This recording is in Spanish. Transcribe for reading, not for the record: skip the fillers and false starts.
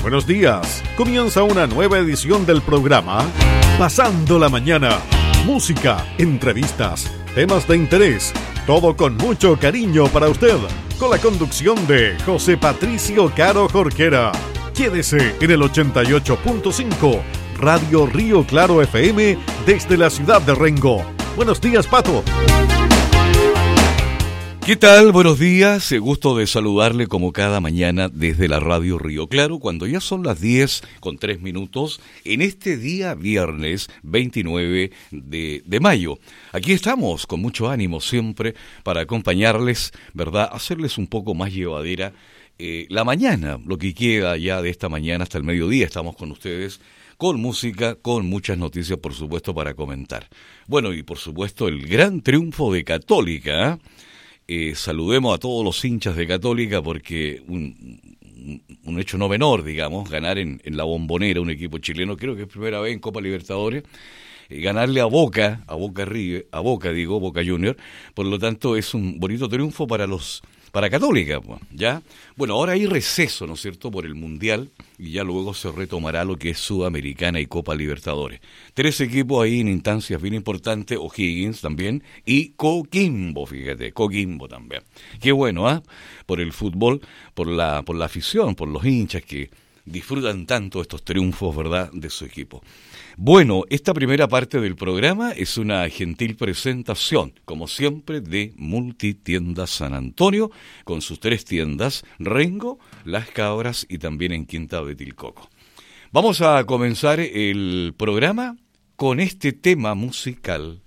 Buenos días. Comienza una nueva edición del programa Pasando la Mañana. Música, entrevistas, temas de interés, todo con mucho cariño para usted. Con la conducción de José Patricio Caro Jorquera. Quédese en el 88.5 Radio Río Claro FM desde la ciudad de Rengo. Buenos días, Pato. ¿Qué tal? Buenos días. Gusto de saludarle como cada mañana desde la Radio Río Claro, cuando ya son las 10:03 en este día viernes 29 de mayo. Aquí estamos con mucho ánimo siempre para acompañarles, ¿verdad? Hacerles un poco más llevadera la mañana, lo que queda ya de esta mañana hasta el mediodía. Estamos con ustedes con música, con muchas noticias, por supuesto, para comentar. Bueno, y por supuesto el gran triunfo de Católica, saludemos a todos los hinchas de Católica porque un hecho no menor, digamos, ganar en la Bombonera un equipo chileno, creo que es primera vez en Copa Libertadores, ganarle a Boca Junior, por lo tanto es un bonito triunfo para Católica, ¿ya? Bueno, ahora hay receso, ¿no es cierto?, por el Mundial, y ya luego se retomará lo que es Sudamericana y Copa Libertadores. 3 equipos ahí en instancias bien importantes, O'Higgins también, y Coquimbo, fíjate, Coquimbo también. Qué bueno, ¿ah? Por el fútbol, por la afición, por los hinchas que disfrutan tanto estos triunfos, ¿verdad?, de su equipo. Bueno, esta primera parte del programa es una gentil presentación, como siempre, de Multitiendas San Antonio, con sus 3 tiendas, Rengo, Las Cabras y también en Quinta de Tilcoco. Vamos a comenzar el programa con este tema musical.